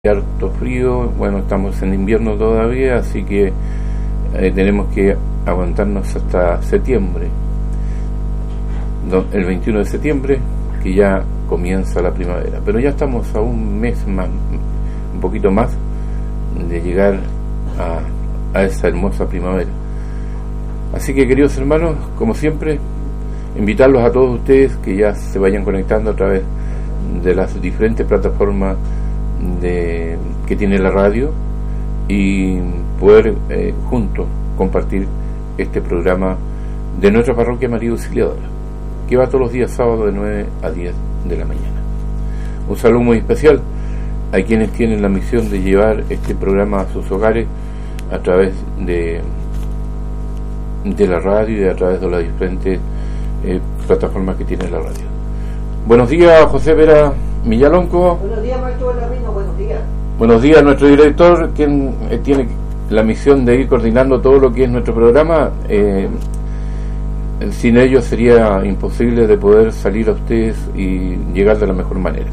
harto frío. Bueno, estamos en invierno todavía, así que tenemos que aguantarnos hasta septiembre, el 21 de septiembre, que ya comienza la primavera. Pero ya estamos a un mes más, un poquito más de llegar a esa hermosa primavera. Así que, queridos hermanos, como siempre, invitarlos a todos ustedes que ya se vayan conectando a través de las diferentes plataformas que tiene la radio y poder juntos compartir este programa de nuestra parroquia María Auxiliadora, que va todos los días sábados de 9 a 10 de la mañana. Un saludo muy especial a quienes tienen la misión de llevar este programa a sus hogares a través de la radio y a través de las diferentes plataformas que tiene la radio. Buenos días, José Vera Millalonco. Buenos días, maestro Belarmino, buenos días. Buenos días, nuestro director, quien tiene la misión de ir coordinando todo lo que es nuestro programa. Sin ellos sería imposible de poder salir a ustedes y llegar de la mejor manera.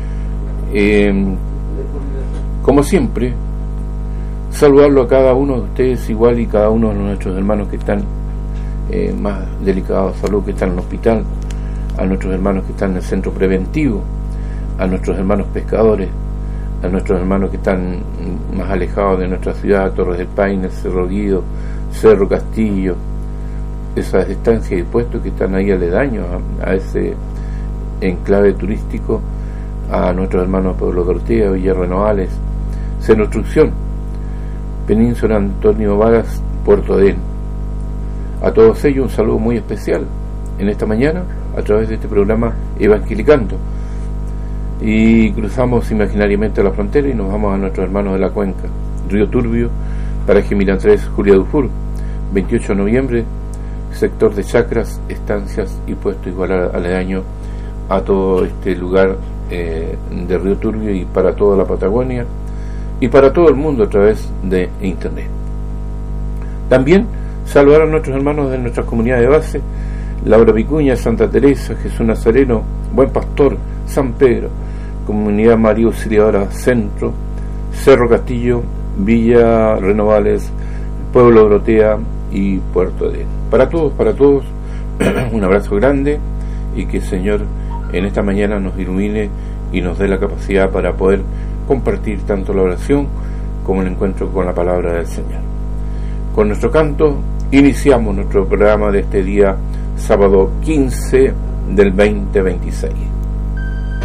Como siempre, saludarlo a cada uno de ustedes igual, y cada uno de nuestros hermanos que están más delicados de salud, que están en el hospital, a nuestros hermanos que están en el centro preventivo, a nuestros hermanos pescadores, a nuestros hermanos que están más alejados de nuestra ciudad, Torres del Paine, Cerro Guido, Cerro Castillo, esas estancias y puestos que están ahí aledaños a ese enclave turístico, a nuestros hermanos Pueblo de Ortega, Villa Renovales, Centro Instrucción, Península Antonio Varas, Puerto Adén. A todos ellos un saludo muy especial en esta mañana a través de este programa Evangelicando, y cruzamos imaginariamente la frontera y nos vamos a nuestros hermanos de la cuenca, Río Turbio, paraje Mirandrés, Julia Dufour, 28 de noviembre, sector de chacras, estancias y puesto igual aledaño a todo este lugar de Río Turbio, y para toda la Patagonia y para todo el mundo a través de internet. También saludar a nuestros hermanos de nuestras comunidades de base: Laura Vicuña, Santa Teresa, Jesús Nazareno, Buen Pastor, San Pedro, Comunidad María Auxiliadora Centro, Cerro Castillo, Villa Renovales, Pueblo Dorotea y Puerto Adén. Para todos, un abrazo grande, y que el Señor en esta mañana nos ilumine y nos dé la capacidad para poder compartir tanto la oración como el encuentro con la palabra del Señor. Con nuestro canto iniciamos nuestro programa de este día sábado 15 del 2026.